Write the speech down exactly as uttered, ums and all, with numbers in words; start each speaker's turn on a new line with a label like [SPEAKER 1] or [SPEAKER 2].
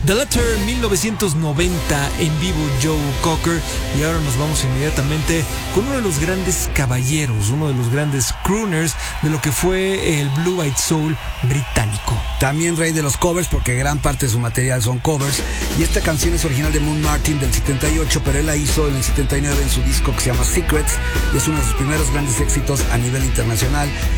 [SPEAKER 1] The Letter, mil novecientos noventa, en vivo Joe Cocker. Y ahora nos vamos inmediatamente con uno de los grandes caballeros, uno de los grandes crooners de lo que fue el Blue Eyed Soul británico.
[SPEAKER 2] También rey de los covers, porque gran parte de su material son covers. Y esta canción es original de Moon Martin del setenta y ocho, pero él la hizo en el setenta y nueve en su disco que se llama Secrets, y es uno de sus primeros grandes éxitos a nivel internacional.